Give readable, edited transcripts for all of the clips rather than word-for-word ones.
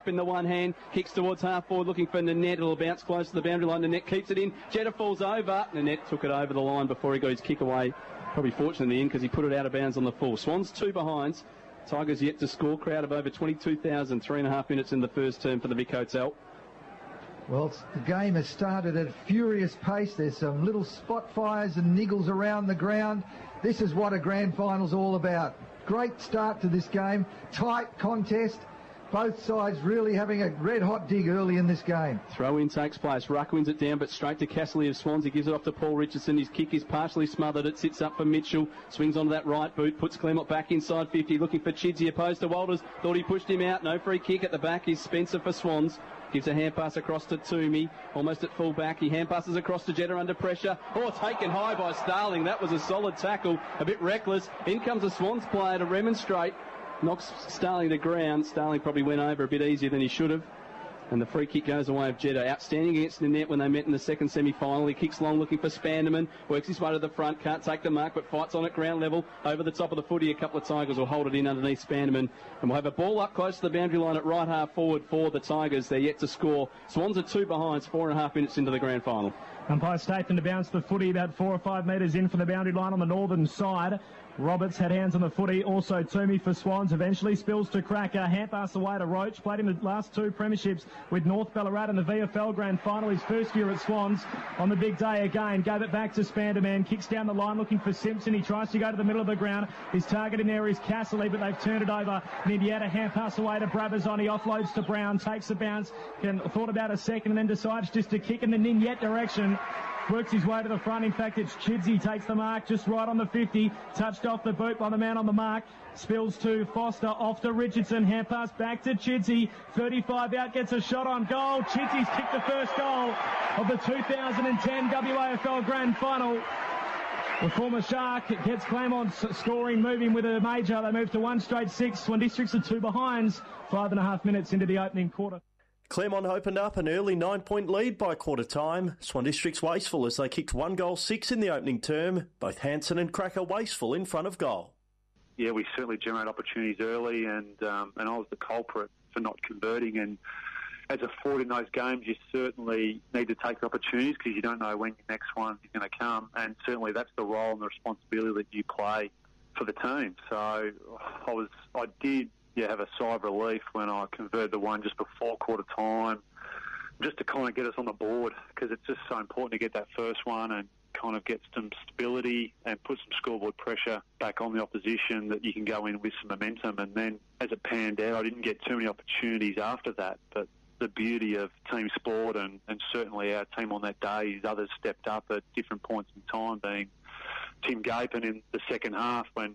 in the one hand, kicks towards half forward looking for Nanette. It'll bounce close to the boundary line. Nanette keeps it in. Jetta falls over. Nanette took it over the line before he got his kick away. Probably fortunate in the end because he put it out of bounds on the full. Swans 2 behinds. Tigers yet to score. Crowd of over 22,000. 3.5 minutes in the first term for the Vic Hotel. Well, the game has started at a furious pace. There's some little spot fires and niggles around the ground. This is what a grand final's all about. Great start to this game. Tight contest. Both sides really having a red-hot dig early in this game. Throw-in takes place. Ruck wins it down, but straight to Castley of Swans. He gives it off to Paul Richardson. His kick is partially smothered. It sits up for Mitchell. Swings onto that right boot. Puts Clement back inside 50. Looking for Chidsey opposed to Walters. Thought he pushed him out. No free kick at the back is Spencer for Swans. Gives a hand pass across to Toomey. Almost at full back. He hand passes across to Jetta under pressure. Oh, taken high by Starling. That was a solid tackle. A bit reckless. In comes a Swans player to remonstrate. Knocks Starling to ground. Starling probably went over a bit easier than he should have. And the free kick goes away of Jetta. Outstanding against the net when they met in the second semi-final. He kicks long looking for Spanderman. Works his way to the front. Can't take the mark, but fights on at ground level. Over the top of the footy, a couple of Tigers will hold it in underneath Spanderman. And we'll have a ball up close to the boundary line at right half forward for the Tigers. They're yet to score. Swans are 2 behinds, 4.5 minutes into the grand final. Umpire Statham to bounce the footy about 4 or 5 metres in from the boundary line on the northern side. Roberts had hands on the footy. Also Toomey for Swans. Eventually spills to Cracker. Hand pass away to Roach. Played in the last 2 premierships with North Ballarat in the VFL Grand Final. His first year at Swans on the big day again. Gave it back to Spanderman. Kicks down the line looking for Simpson. He tries to go to the middle of the ground. His target in there is Castley, but they've turned it over. Nindiata hand pass away to Brabazon. He offloads to Brown. Takes the bounce. Thought about a second and then decides just to kick in the Nindiat direction. Works his way to the front. In fact, it's Chidsey takes the mark just right on the 50. Touched off the boot by the man on the mark. Spills to Foster, off to Richardson. Hand pass back to Chidsey. 35 out, gets a shot on goal. Chidsey's kicked the first goal of the 2010 WAFL Grand Final. The former Shark gets Claremont scoring, moving with a major. They move to 1 straight 6. Swan Districts are 2 behinds. 5.5 minutes into the opening quarter. Claremont opened up an early 9-point lead by quarter time. Swan District's wasteful as they kicked 1 goal 6 in the opening term. Both Hanson and Cracker wasteful in front of goal. Yeah, we certainly generate opportunities early, and I was the culprit for not converting. And as a forward in those games, you certainly need to take the opportunities because you don't know when your next one is going to come. And certainly that's the role and the responsibility that you play for the team. So I did have a sigh of relief when I converted the one just before quarter time, just to kind of get us on the board, because it's just so important to get that first one and kind of get some stability and put some scoreboard pressure back on the opposition that you can go in with some momentum. And then as it panned out, I didn't get too many opportunities after that, but the beauty of team sport and certainly our team on that day is others stepped up at different points in time, being Tim Gapin in the second half when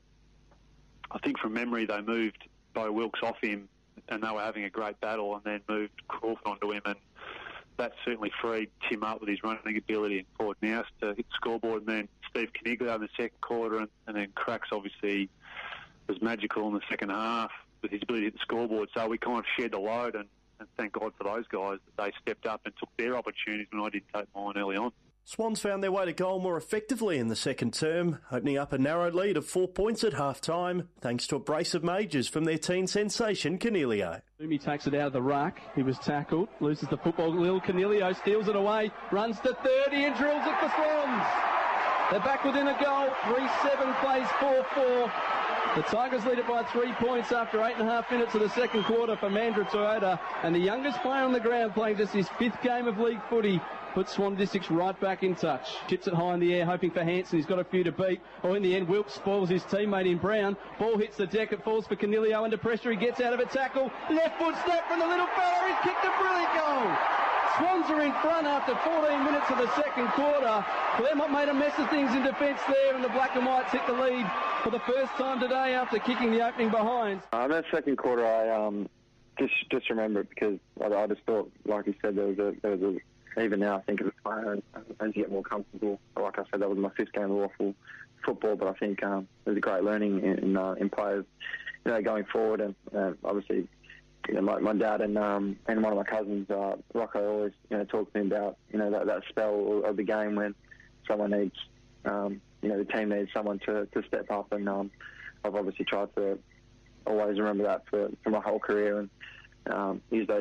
I think from memory they moved Bo Wilkes off him and they were having a great battle, and then moved Crawford onto him, and that certainly freed Tim up with his running ability and forward now to hit the scoreboard. And then Steve Caniglio in the second quarter, and then Cracks obviously was magical in the second half with his ability to hit the scoreboard. So we kind of shared the load, and thank God for those guys that they stepped up and took their opportunities when I didn't take mine early on. Swans found their way to goal more effectively in the second term, opening up a narrow lead of 4 points at half-time, thanks to a brace of majors from their teen sensation, Caniglio. He takes it out of the ruck. He was tackled, loses the football. Lil Caniglio steals it away, runs to 30 and drills it for Swans. They're back within a goal. 3-7 plays 4-4. The Tigers lead it by 3 points after 8.5 minutes of the second quarter for Mandra Toyota. And the youngest player on the ground playing just his 5th game of league footy puts Swan Districts right back in touch. Chips it high in the air, hoping for Hanson. He's got a few to beat. Oh, in the end, Wilkes spoils his teammate in Brown. Ball hits the deck. It falls for Caniglio under pressure. He gets out of a tackle. Left foot snap from the little fella. He's kicked a brilliant goal. Swans are in front after 14 minutes of the second quarter. Claremont made a mess of things in defence there, and the Black and Whites hit the lead for the first time today after kicking the opening behind. In that second quarter, I just remember it because I just thought, like you said, there was a even now I think as a player, as you get more comfortable, like I said, that was my 5th game of lawful football, but I think there's a great learning in players, going forward, and obviously, my dad and one of my cousins, Rocco, always talk to me about that spell of the game when someone needs, the team needs someone to step up, and I've obviously tried to always remember that for my whole career and use those